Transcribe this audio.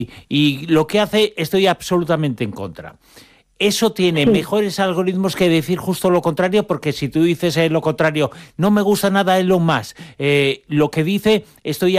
y lo que hace estoy absolutamente en contra. Eso tiene Sí. mejores algoritmos que decir justo lo contrario, porque si tú dices lo contrario, no me gusta nada Elon Musk, lo que dice estoy